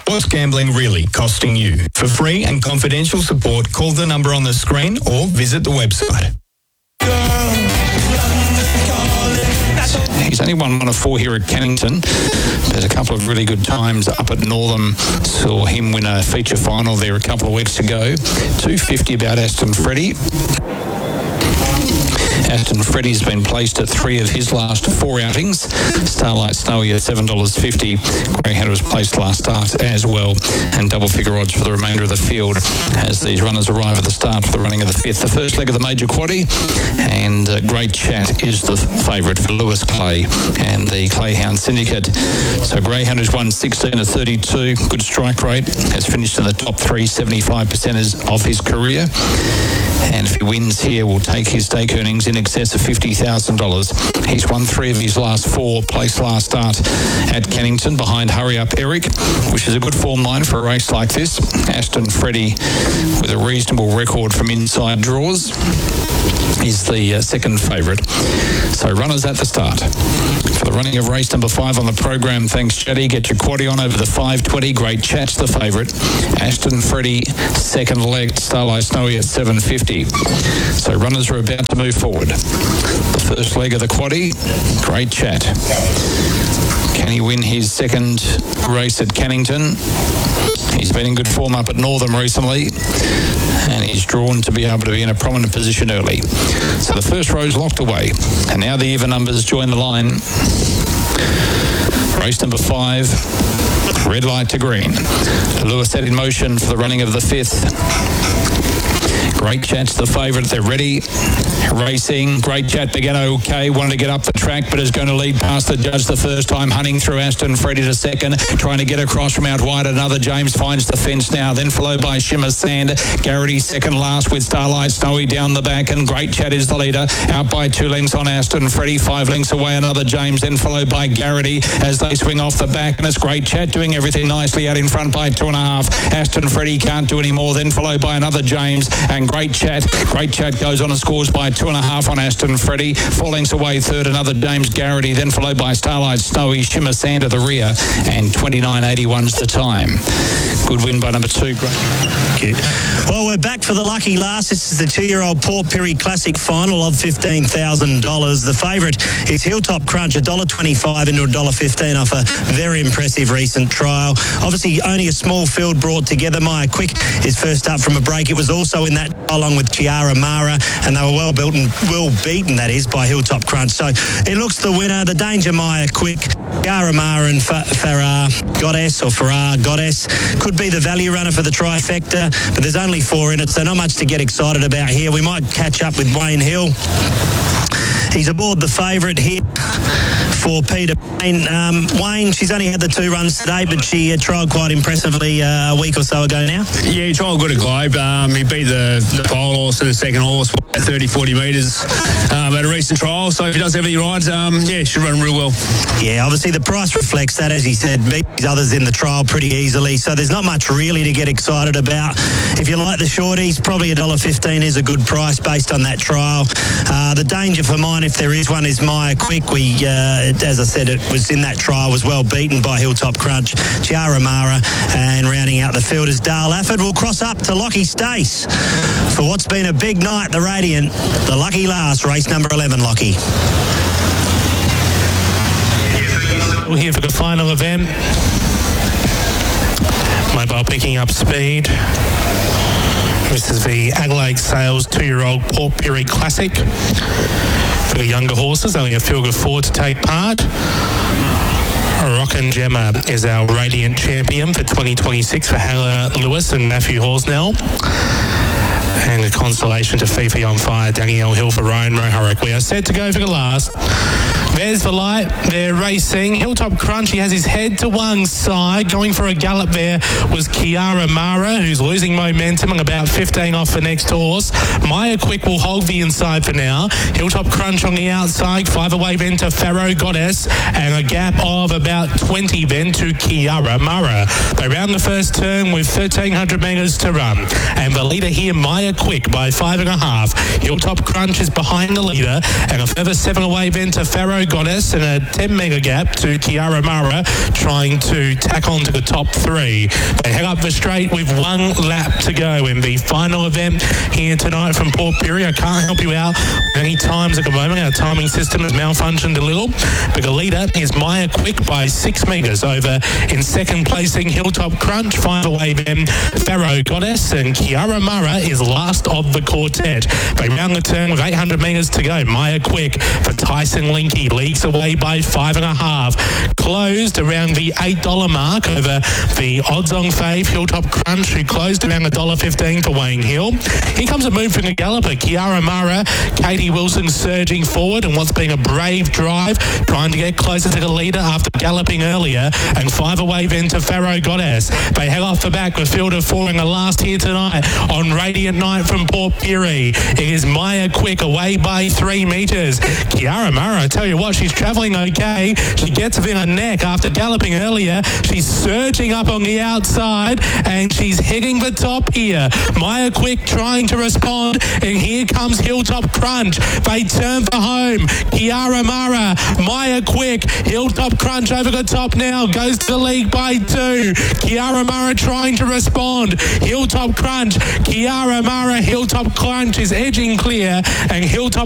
What's gambling really costing you? For free and confidential support, call the number on the screen or visit the website. He's only won 1 of 4 here at Cannington. There's a couple of really good times up at Northam. Saw him win a feature final there a couple of weeks ago. $2.50 about Aston Freddie. Aston Freddie's been placed at 3 of his last 4 outings. Starlight Snowy at $7.50. Greyhound was placed last start as well. And double figure odds for the remainder of the field as these runners arrive at the start for the running of the 5th. The first leg of the major quaddie. And Great Chat is the favourite for Lewis Clay and the Clayhound Syndicate. So Greyhound has won 16 of 32. Good strike rate. Has finished in the top 3, 75% of his career. And if he wins here, will take his stake earnings in excess of $50,000. He's won 3 of his last 4, placed last start at Cannington behind Hurry Up Eric, which is a good form line for a race like this. Aston Freddie, with a reasonable record from inside draws, is the second favourite. So runners at the start. For the running of race number 5 on the program, thanks Chatty. Get your quaddie on over the 5.20. Great Chat's the favourite. Aston Freddie, second leg. Starlight Snowy at $7.50. So runners are about to move forward. The first leg of the quaddie, Great Chat. Can he win his second race at Cannington? He's been in good form up at Northam recently, and he's drawn to be able to be in a prominent position early. So the first row's locked away, and now the even numbers join the line. Race number 5, red light to green. Lewis set in motion for the running of the 5th. Great Chat's the favourite. They're ready. Racing. Great Chat began okay. Wanted to get up the track, but is going to lead past the judge the first time. Hunting through Aston Freddie to second. Trying to get across from out wide. Another James finds the fence now. Then followed by Shimmer Sand. Garrity second last with Starlight Snowy down the back. And Great Chat is the leader. Out by 2 lengths on Aston Freddie. 5 lengths away another James. Then followed by Garrity as they swing off the back. And it's Great Chat doing everything nicely out in front by 2.5. Aston Freddie can't do any more. Then followed by another James. And Great Chat. Great Chat goes on and scores by 2.5 on Aston Freddie. 4 lengths away third, another James Garrity, then followed by Starlight Snowy, Shimmer Sand at the rear, and 29.81's the time. Good win by number 2. Great. Well, we're back for the lucky last. This is the 2-year-old Port Pirie Classic final of $15,000. The favourite is Hilltop Crunch, $1.25 into $1.15 off a very impressive recent trial. Obviously, only a small field brought together. Maya Quick is first up from a break. It was also in that along with Chiara Mara, and they were well beaten, that is, by Hilltop Crunch. So it looks the winner, the Danger Maya Quick, Chiara Mara and Farrar Goddess could be the value runner for the trifecta, but there's only 4 in it, so not much to get excited about here. We might catch up with Wayne Hill. He's aboard the favourite here for Peter Payne. Wayne, she's only had the 2 runs today, but she trialled quite impressively a week or so ago now. Yeah, he trialled good at Globe. He beat the pole horse and the second horse at 30-40 metres at a recent trial. So if he does everything right, yeah, should run real well. Yeah, obviously the price reflects that, as he said, beat these others in the trial pretty easily. So there's not much really to get excited about. If you like the shorties, probably $1.15 is a good price based on that trial. The danger for mine, if there is one, is Maya Quick. As I said, it was in that trial, was well beaten by Hilltop Crunch, Chiara Mara, and rounding out the field is Dale Afford. We'll cross up to Lockie Stace for what's been a big night, the Radiant, the lucky last, race number 11, Lockie. We're here for the final event. Mobile picking up speed. This is the Adelaide Sales 2-year-old Port Pirie Classic. For the younger horses, only a field of 4 to take part. Rockin' Gemma is our Radiant champion for 2026 for Hannah Lewis and Matthew Horsnell. And a consolation to Fifi on Fire, Danielle Hill for Ryan Roharic. We are set to go for the last. There's the light. They're racing. Hilltop Crunch, he has his head to one side. Going for a gallop there was Chiara Mara, who's losing momentum and about 15 off the next horse. Maya Quick will hold the inside for now. Hilltop Crunch on the outside. 5 away then to Farrar Goddess. And a gap of about 20 then to Chiara Mara. They round the first turn with 1,300 metres to run. And the leader here, Maya Quick, by 5.5. Hilltop Crunch is behind the leader. And a further 7 away then to Farrar Goddess and a 10 mega gap to Kiara Mara trying to tack on to the top three. They head up the straight with 1 lap to go in the final event here tonight from Port Pirie. I can't help you out many times at the moment. Our timing system has malfunctioned a little, but the leader is Maya Quick by 6 metres over. In second placing, Hilltop Crunch, 5 away then Pharaoh Goddess, and Kiara Mara is last of the quartet. They round the turn with 800 metres to go. Maya Quick for Tyson Linky leads away by 5.5. Closed around the $8 mark over the odds-on fave Hilltop Crunch, who closed around $1.15 for Wayne Hill. Here comes a move from the galloper, Kiara Mara. Katie Wilson surging forward and what's been a brave drive, trying to get closer to the leader after galloping earlier, and 5 away then to Pharaoh Goddess. They head off the back with field of 4 in the last here tonight on Radiant Night from Port Pirie. It is Maya Quick away by 3 metres. Kiara Mara, I tell you what, she's travelling okay. She gets within a neck after galloping earlier. She's surging up on the outside and she's hitting the top here. Maya Quick trying to respond, and here comes Hilltop Crunch. They turn for home. Kiara Mara, Maya Quick, Hilltop Crunch over the top now, goes to the lead by 2. Kiara Mara trying to respond. Hilltop Crunch, Kiara Mara, Hilltop Crunch is edging clear, and Hilltop